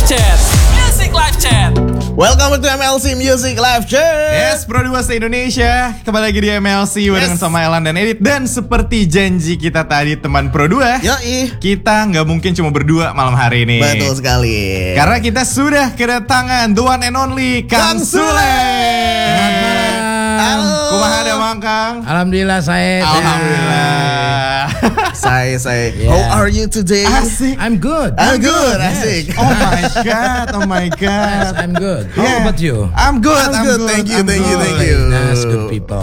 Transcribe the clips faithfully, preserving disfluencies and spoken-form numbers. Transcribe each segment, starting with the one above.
Chat, Music Live Chat. Welcome to M L C Music Live Chat. Yes, Pro dua se-Indonesia. Kembali lagi di M L C barengan Yes. sama Elan dan Edit. Dan seperti janji kita tadi teman Pro dua, Yoi. kita nggak mungkin cuma berdua malam hari ini. Betul sekali. Karena kita sudah kedatangan the one and only Kang Kang Sule. Halo. Kumaha ada Mang Kang? Alhamdulillah saya. Alhamdulillah. Saya saya. Yeah. How are you today? Asik. I'm good. I'm good. Asik. Oh my god, oh my Yes, god. I'm good. How Yeah. about you? I'm good, I'm good. Thank you, I'm thank you, good. thank you. That's good people.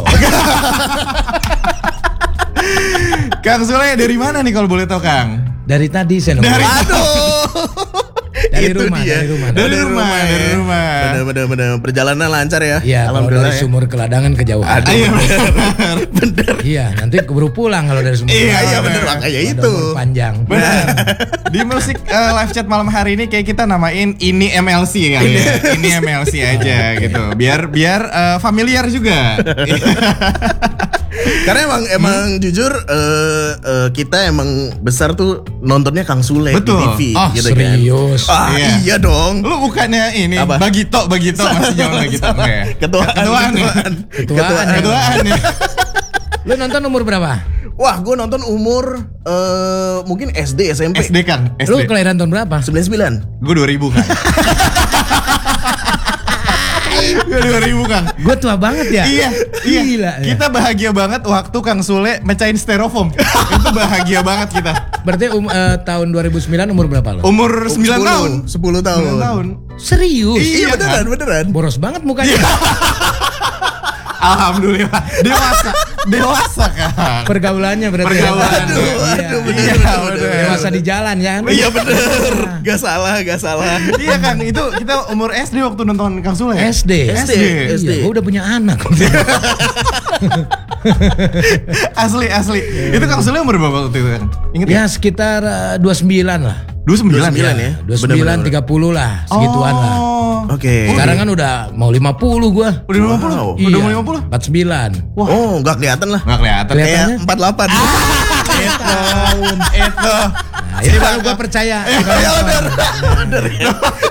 Kang Sule dari mana nih kalau boleh tahu Kang? Dari tadi saya nunggu. Dari- Aduh. Dari Itu rumah, dia. dari rumah, dari rumah, dari ya. rumah. Bener bener bener. Perjalanan lancar ya. Iya, kalau Alhamdulillah. dari ya. sumur ke ladangan kejauhan. Iya benar. Bener. Iya, nanti keburu pulang kalau dari sumur. ke Iya, ladangan. iya, bener, makanya Ada itu. umur panjang. Benar. Di musik eh, live chat malam hari ini kayak kita namain ini M L C kali ya. Ini M L C aja gitu. Biar biar eh, familiar juga. Karena emang emang jujur eh, eh, kita emang besar tuh nontonnya Kang Sule Betul. di T V Oh, gitu serius? kan. Ah, Iya. iya dong. Lu bukannya ini Apa? Bagito, Bagito masih zaman Bagito. Oke. Ketuaan, Ketuaan. ya? ketuaan, Ketuaan. Ketuaan ya. Lu nonton umur berapa? Wah, gue nonton umur eh mungkin S D, S M P. S D Kang, S Lu D. kelahiran tahun berapa? sembilan puluh sembilan. Gue dua ribu Kang. Gue dua ribu Kang. Gue tua banget ya. Iya, iya. Gila. ya. Kita bahagia banget waktu Kang Sule mecahin styrofoam. Itu bahagia banget kita. Berarti um, eh, tahun dua ribu sembilan umur berapa lo? Umur sembilan tahun. sepuluh tahun. sembilan tahun. Serius? Iya, Iya beneran, kan? beneran. Boros banget mukanya. Alhamdulillah. Dewasa. Dewasa Kang. Pergaulannya berarti. Pergaulan. Aduh, Iya. aduh, bener, Iya, bener, bener. bener. Dewasa di jalan ya. Iya bener. Gak salah, gak salah. Iya Kang, itu kita umur S D waktu nonton Kang Sule. S D. S D, S D. Iya, gue udah punya anak. Asli, asli. Itu Kang Sule umur berapa waktu itu Kang? Ingat ya? Ya sekitar uh, dua puluh sembilan lah. dua puluh sembilan dua puluh sembilan ya? dua puluh sembilan, Bener-bener. tiga puluh lah, segituan lah. Oh. Oke. Sekarang kan udah mau lima puluh gua. Udah lima puluh? Wow. Udah mau lima puluh? empat puluh sembilan. Wah. Oh, gak kelihatan lah. Nggak kelihatan. Kelihatan. Kayak Kelihatannya? empat puluh delapan. Itu. Itu. Nah, itu baru gua percaya. Iya bener. Bener ya.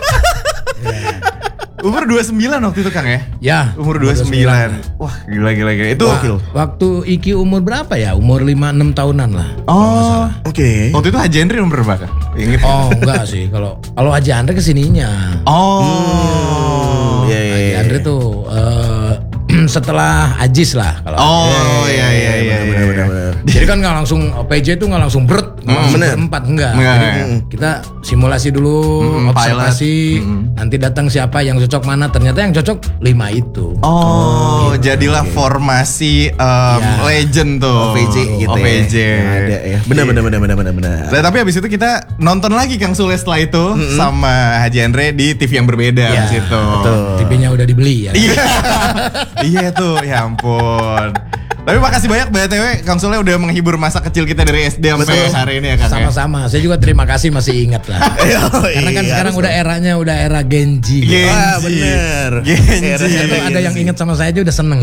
Umur dua puluh sembilan waktu itu Kang ya? Ya. Umur dua puluh sembilan. Wah, gila gila gila. Itu Gokil. Waktu Iki umur berapa ya? Umur lima enam tahunan lah. Oh. Oke. Waktu itu Haji Henry umur berapa Kang? Ingat? Oh, enggak sih. Kalau kalau Haji Andre kesininya. Oh. Iya, iya, Haji iya. Andre tuh eh, setelah Ajis lah kalau. Oh, iya iya iya. Bener, iya. bener, bener. Jadi kan nggak langsung P J itu nggak langsung berat, nggak langsung bener. berempat enggak. Enggak. Jadi kita simulasi dulu, Mm, observasi, pilot. Mm. nanti datang siapa yang cocok mana. Ternyata yang cocok lima itu. Oh, jadilah formasi um, Iya. legend tuh. O V J gitu O V J. ya. Yang ada ya. Bener, bener, bener, bener, bener, bener. Nah, tapi habis itu kita nonton lagi Kang Sule setelah itu sama Haji Andre di T V yang berbeda Ya, habis itu. betul. T V-nya udah dibeli ya. Iya. Iya tuh, ya ampun. Tapi makasih banyak B T W Kang Sule udah menghibur masa kecil kita dari S D sampai Betul. hari ini ya Kang. ya? Sama-sama. Saya juga terima kasih masih ingat lah. Karena kan Iya, sekarang harus udah dong. eranya udah era Genji. Genji. Wah, bener. Genji. Era- Kalau ada yang ingat sama saya aja udah seneng.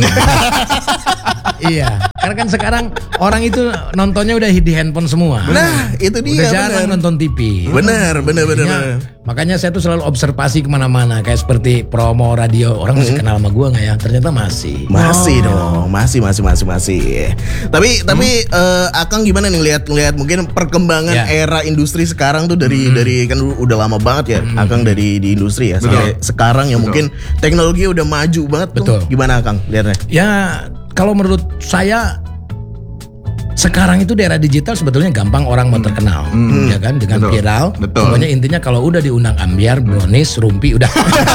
Iya. Karena kan sekarang orang itu nontonnya udah di handphone semua. Nah, itu dia. Udah jarang bener. nonton T V. Bener, bener, bener, Makanya, bener. makanya saya tuh selalu observasi kemana-mana. Kayak seperti promo radio. Orang masih kenal sama gua nggak ya? Ternyata masih. Masih dong, masih, masih, masih, masih. Tapi, tapi eh, Akang gimana nih lihat, lihat mungkin perkembangan Ya. era industri sekarang tuh dari, dari kan udah lama banget ya, Akang dari di industri ya. Sampai sekarang ya mungkin teknologi udah maju banget tuh. Betul. Gimana Akang lihatnya? Ya kalau menurut saya sekarang itu di era digital sebetulnya gampang orang mau terkenal, ya kan dengan Betul. viral. Betul. Pokoknya intinya kalau udah diundang ambiar, brownies, rumpi udah.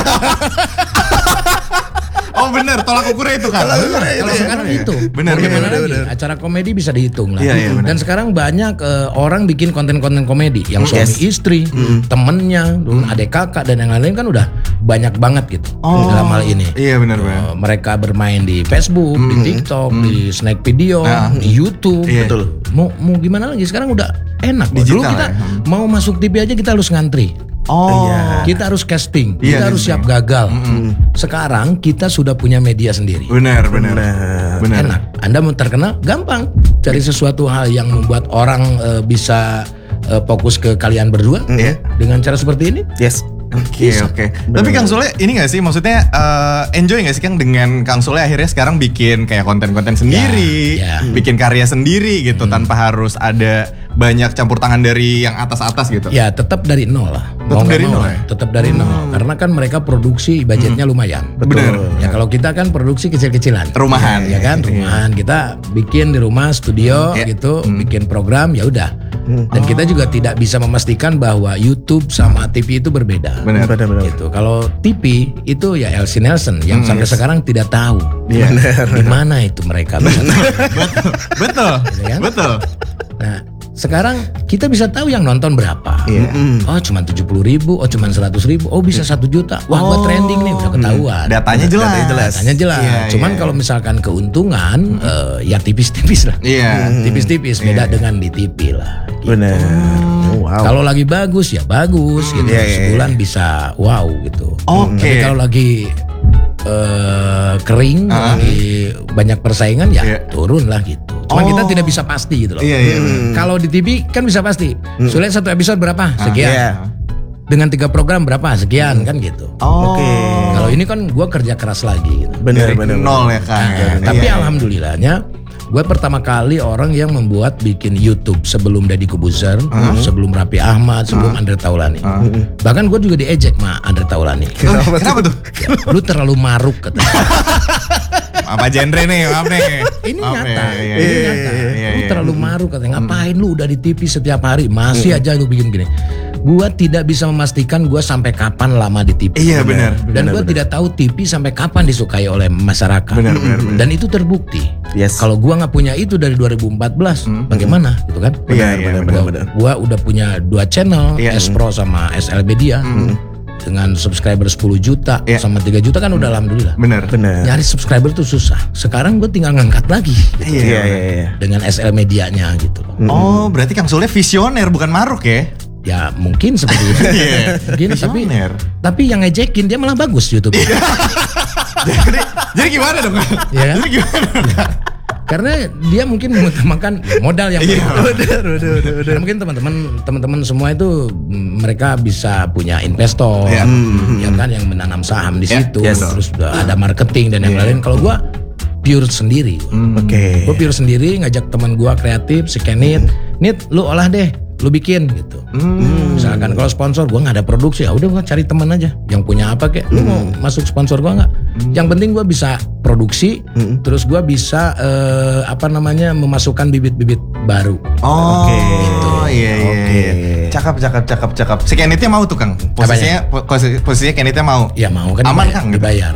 Oh bener, tolak ukurnya itu Kang. Kalau sekarang itu, Benar, bagaimana benar, lagi? Acara komedi bisa dihitung lah. Iya, iya, benar. Dan sekarang banyak eh, orang bikin konten-konten komedi, yang suami Yes. istri, temennya, dulu adik kakak dan yang lain-lain kan udah banyak banget gitu Oh. dalam hal ini. Iya benar Bang. Eh, mereka bermain di Facebook, di TikTok, di Snack Video, Nah. di YouTube. Iya. Betul. Mau mau gimana lagi? Sekarang udah enak. Digital Dulu kita ya. mau masuk T V aja kita harus ngantri. Oh. Kita harus casting, Iya, kita harus casting. siap gagal. Sekarang kita sudah punya media sendiri. Benar, benar. Benar. Enak. Anda mau terkenal gampang. Cari sesuatu hal yang membuat orang eh, bisa eh, fokus ke kalian berdua Iya. dengan cara seperti ini. Yes. Oke oke. Tapi Kang Sule ini gak sih maksudnya uh, enjoy gak sih Kang dengan Kang Sule akhirnya sekarang bikin kayak konten-konten sendiri, Ya, ya. bikin karya sendiri gitu hmm. tanpa harus ada banyak campur tangan dari yang atas-atas gitu. Ya tetap dari nol lah. Tetap Mau dari nggak mau, nol ya? Tetap dari Hmm. nol. Karena kan mereka produksi budgetnya lumayan. Bener. Ya kalau kita kan produksi kecil-kecilan. Rumahan. Ya kan, rumahan. Kita bikin di rumah studio Hmm. Ya. gitu, Hmm. bikin program ya udah. Dan kita Oh. juga tidak bisa memastikan bahwa YouTube sama T V itu berbeda. Bener. Benar-benar. Gitu. Kalau T V itu ya Elsie Nelson yang Hmm, sampai yes. sekarang tidak tahu Iya. di mana itu mereka. betul. Betul. Gitu kan? Betul. Nah, sekarang kita bisa tahu yang nonton berapa. Iya. Oh cuma tujuh puluh ribu, oh cuma seratus ribu, oh bisa satu juta. Wah gua trending nih, udah ketahuan. Datanya jelas. Datanya jelas. Datanya jelas. Iya, Cuman iya. kalau misalkan keuntungan, eh, ya tipis-tipis lah. Iya. Tipis-tipis, beda dengan di T V lah. gitu. Benar. Oh, wow. Kalau lagi bagus ya bagus gitu. Iya, iya, Sebulan bisa wow gitu. Oke. Tapi kalau lagi eh, kering, Ah. lagi banyak persaingan ya Iya. turun lah gitu. Cuma Oh. kita tidak bisa pasti gitu loh. Iya iya. bener. Kalau di T V kan bisa pasti. Sulit satu episode berapa? Sekian. Iya. Dengan tiga program berapa? Sekian kan gitu. Oh. Oke. Kalau ini kan gue kerja keras lagi gitu. Benar, Dari benar. nol ya Kang. ya. Tapi Iya, iya. alhamdulillahnya gue pertama kali orang yang membuat bikin YouTube sebelum Deddy Kobuzer, sebelum Raffi Ahmad, sebelum Andre Taulani. Bahkan gue juga diejek sama Andre Taulani. Oh, kenapa tuh? Lu terlalu maruk katanya. Apa genre nih? Maaf nih. Ini Maaf nyata, nih. Iya, ini iya, nyata. iya, Lu iya. terlalu maruk katanya. Ngapain lu udah di T V setiap hari masih aja lu bikin gini. Gua tidak bisa memastikan gua sampai kapan lama di T V. Iya, benar. Dan gua tidak tahu T V sampai kapan disukai oleh masyarakat. Benar, benar, benar. Dan itu terbukti. Yes. Kalau gua nggak punya itu dari dua ribu empat belas, bagaimana gitu kan? Iya, Benar, iya, benar, benar. benar. Gua udah punya dua channel, Iya. S Pro sama S L Media. Dengan subscriber sepuluh juta Iya. sama tiga juta kan udah alhamdulillah. Bener. Benar. Nyari subscriber tuh susah. Sekarang gue tinggal ngangkat lagi Iya, Iya, iya, iya. dengan S L medianya gitu loh. Oh, berarti Kang Sule visioner bukan maruk ya? Ya mungkin seperti itu. Iya. Mungkin tapi Visioner. tapi yang ngejekin dia malah bagus YouTube. jadi, jadi gimana dong? Iya kan? Jadi gimana dong? Karena dia mungkin mengutamakan modal yang Iya. mahal. Benar, benar, benar, benar. Karena mungkin teman-teman teman-teman semua itu mm, mereka bisa punya investor, Iya. ya kan yang menanam saham di Iya, situ, yes. terus udah ada marketing dan yang lain. Kalau gua pure sendiri. Oke. Gue pure sendiri ngajak teman gue kreatif si Kenit, Nit lu olah deh, lu bikin gitu. Misalkan kalau sponsor gue nggak ada produksi, ya udah gue cari teman aja yang punya apa kek. Lu mau masuk sponsor gue nggak? Yang penting gue bisa produksi, terus gue bisa eh, apa namanya memasukkan bibit-bibit baru. Oh, Oke. iya iya. Oke. iya. Cakep cakep cakep cakep. Si Kenitnya mau tuh Kang. Posisinya po- posisi, posisinya Kenitnya mau. Ya mau kan Aman, dibayar, Kang, gitu? dibayar.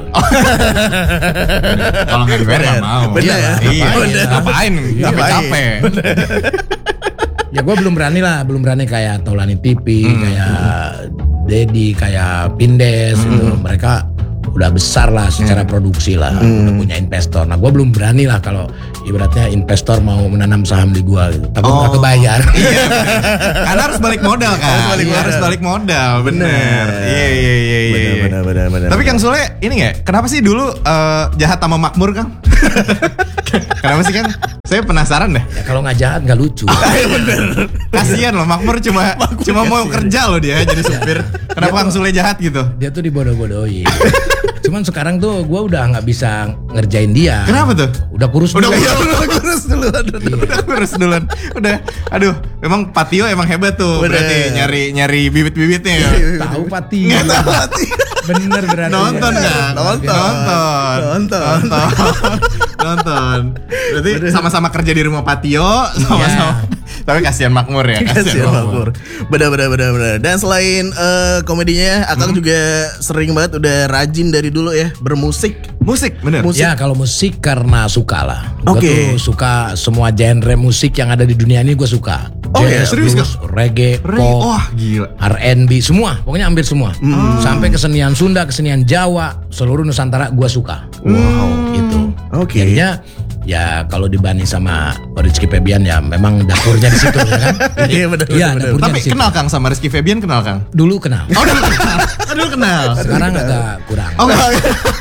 Kalau nggak dibayar nggak mau. Bener. Iya, iya. Bener. Ngapain? Capek-capek. Ya gue belum berani lah, belum berani kayak Taulani T V, kayak Dedi, kayak Pindes itu. Mereka udah besar lah secara produksi lah, udah punya investor. Nah gue belum berani lah kalau ibaratnya investor mau menanam saham di gue gitu. Takut nggak Oh. kebayar. Iya. Karena harus balik modal kan. Harus balik Iya, modal. Harus balik modal. Bener. Iya iya iya iya. Benar, iya. benar, benar, benar. Tapi Kang Sule ini nggak? Kenapa sih dulu eh, jahat sama makmur Kang? Kenapa sih Kang? Saya penasaran deh. Ya, kalau nggak jahat nggak lucu. Kasian loh makmur cuma cuma mau kerja loh dia jadi supir. Kenapa Kang Sule jahat gitu? Dia tuh dibodoh-bodohin. Cuman sekarang tuh gue udah nggak bisa ngerjain dia. Kenapa tuh? Udah kurus Udah dulu. udah kurus dulu. Udah kurus duluan. Udah. Aduh, memang Patio emang hebat tuh. Bener. Berarti nyari nyari bibit-bibitnya ya. Tahu pati. Nggak tahu Pati. Bener berarti. Nonton nggak? Nonton. Nonton. Nonton. Nonton. Nonton. Berarti sama-sama kerja di rumah Patio, sama-sama. Tapi kasihan makmur ya. Kasihan makmur. Benar, benar, benar, benar. Dan selain eh, komedinya, Akang juga sering banget udah rajin dari dulu ya bermusik. Musik, bener. Musik. Ya kalau musik karena suka lah. Gue Oke. tuh suka semua genre musik yang ada di dunia ini gue suka. Oh, ya, Jazz, serius, blues, reggae, Re- pop, Wah, gila. R and B, semua. Pokoknya hampir semua. Sampai kesenian Sunda, kesenian Jawa, seluruh Nusantara gue suka. Wow, gitu. Oke. Jadinya ya kalau dibanding sama Rizky Febian ya memang dapurnya di situ ya kan. Jadi, Iya, benar, Iya, benar, dapurnya Tapi di situ. kenal Kang sama Rizky Febian kenal Kang? Dulu kenal. Oh, dulu kenal. Oh, dulu kenal. Sekarang agak kurang. Oh, enggak.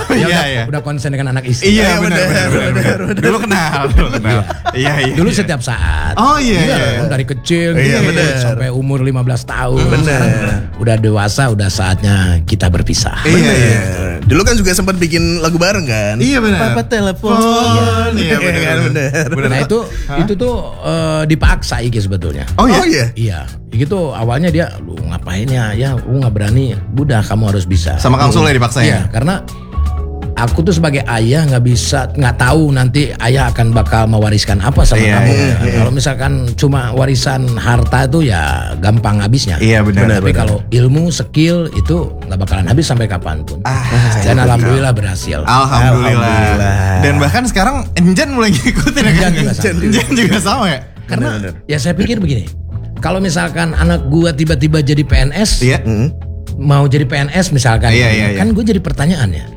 Dia iya udah, iya. udah konsen dengan anak istri. Iya Iya, benar benar, benar benar. benar, benar. Dulu kenal, dulu kenal. Iya iya. Dulu iya. setiap saat. Oh iya iya. Dari kecil Iya, gitu, benar. sampai umur lima belas tahun. Benar. Sekarang udah dewasa, udah saatnya kita berpisah. Iya iya. Bener. Dulu kan juga sempat bikin lagu bareng kan? Iya benar. Papa telepon. Iya benar kan, benar. bener. Nah itu itu tuh eh, dipaksa Iki sebetulnya. Oh iya. Oh iya. Iya, gitu awalnya dia, lu ngapain ya, ya lu nggak berani, udah kamu harus bisa. Sama Kang Sule dipaksa Iya, ya. karena aku tuh sebagai ayah nggak bisa, nggak tahu nanti ayah akan bakal mewariskan apa sama Iya, kamu. iya, Kan. Kalau misalkan cuma warisan harta itu ya gampang habisnya. Iya benar. Tapi kalau ilmu, skill itu nggak bakalan habis sampai kapanpun. Ah, Dan alhamdulillah berhasil. Alhamdulillah. Alhamdulillah. Dan bahkan sekarang Enjan mulai ngikutin ya Enjan kan? juga sama. Enjan juga sama ya. Karena Benar, ya saya pikir begini, kalau misalkan anak gua tiba-tiba jadi P N S, Iya. Hmm. mau jadi P N S misalkan, Iya, iya, iya. kan gue jadi pertanyaan ya.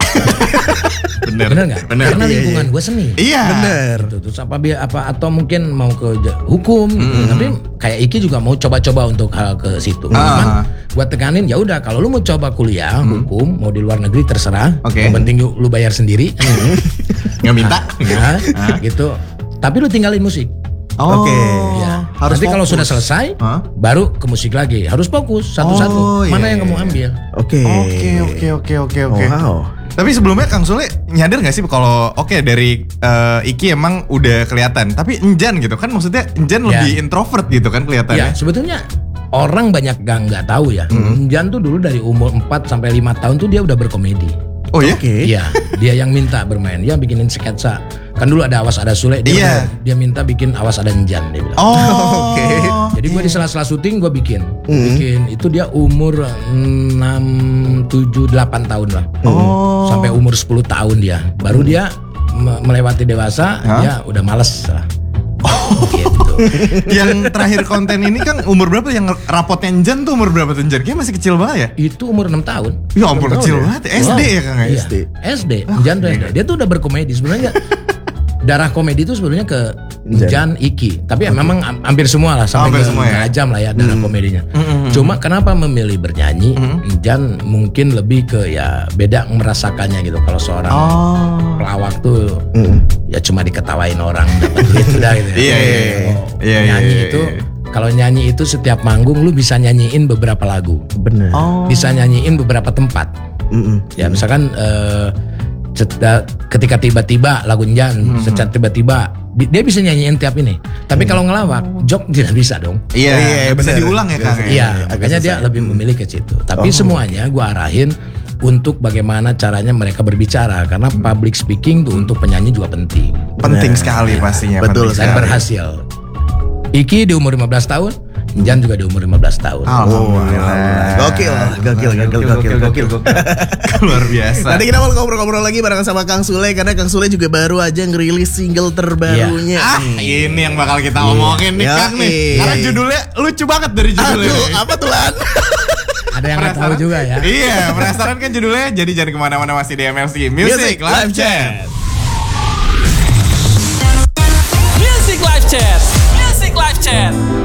Bener. Bener nggak? Bener. Karena Iya, lingkungan iya. gue seni. Iya. Bener. Gitu. Terus apa bi- apa atau mungkin mau ke j- hukum gitu. Tapi kayak Iki juga mau coba-coba untuk hal ke situ. Ah. Cuman gua tekanin ya udah, kalau lu mau coba kuliah hukum mau di luar negeri terserah. Oke. Yang penting lu, lu bayar sendiri. Nggak minta. Ya, gitu. Tapi lu tinggalin musik. Oh. Oke. Ya. Harus Nanti kalau fokus. sudah selesai, Hah? baru ke musik lagi. Harus fokus satu-satu. Oh, Mana iya, yang kamu iya. ambil? Oke. Oke oke oke oke oke. Wow. Tapi sebelumnya Kang Sule nyadar gak sih kalau oke dari eh, Iki emang udah kelihatan, tapi Enjan gitu kan, maksudnya Enjan Ya. lebih introvert gitu kan Ya, kelihatannya. sebetulnya orang banyak gak nggak tahu ya. Jan tuh dulu dari umur empat sampai lima tahun tuh dia udah berkomedi. Oh ya? Oke. Iya, dia yang minta bermain, dia bikinin sketsa. Kan dulu ada Awas Ada Sule, dia Iya. dia minta bikin Awas Ada Enjan, dia bilang. Oh. Oke. Jadi gue di sela-sela syuting gue bikin, bikin itu dia umur enam, tujuh, delapan tahun lah, Oh. sampai umur sepuluh tahun dia, baru dia me- melewati dewasa, Hah? dia udah males lah. Gitu. Yang terakhir konten ini kan umur berapa, yang rapotnya Enjan tuh umur berapa tuh Enjan? Kayaknya masih kecil banget ya? Itu umur enam tahun. Ya ampun kecil banget. S D ya Kang ya? Iya, S D. S D. Jan tuh S D. Dia tuh udah berkomedi sebenarnya. Darah komedi itu sebenarnya ke Jan, Iki. Tapi ya memang am- hampir semua lah, sampai Hampir ke semua ya? Ngajam lah ya darah komedinya. Cuma kenapa memilih bernyanyi? Jan mungkin lebih ke ya beda merasakannya gitu. Kalau seorang Oh. pelawak tuh ya cuma diketawain orang dapat duit udah gitu. ya. Iya, iya, iya. Kalau Iya, iya, nyanyi iya, itu iya. kalau nyanyi itu setiap manggung lu bisa nyanyiin beberapa lagu. Bener. Oh. Bisa nyanyiin beberapa tempat. Mm-mm. Ya misalkan eh, cet- ketika tiba-tiba lagu Jan, secara tiba-tiba bi- dia bisa nyanyiin tiap ini. Tapi kalau ngelawak, jok tidak bisa dong. Iya, Iya, bisa bener. diulang ya Kang. ya? Iya, agak makanya dia susah. lebih memilih ke situ. Tapi semuanya gua arahin untuk bagaimana caranya mereka berbicara, karena public speaking tuh untuk penyanyi juga penting. Penting sekali pastinya. Betul penting Dan sekali. berhasil. Iki di umur lima belas tahun, Jan juga di umur lima belas tahun. Alhamdulillah. Gokil, gokil, gokil, gokil, gokil. Luar biasa. Nanti kita mau ngobrol-ngobrol lagi bareng sama Kang Sule, karena Kang Sule juga baru aja ngerilis single terbarunya. Ah, ini yang bakal kita omongin nih Iya. Kang nih. Iya. Karena judulnya lucu banget dari judulnya. Aduh, apa tuh Lan? Ada yang nggak tahu juga ya. Iya, penasaran kan judulnya? Jadi jangan kemana-mana, masih di M L C Music Live Chat. Music Live Chat. Music Live Chat.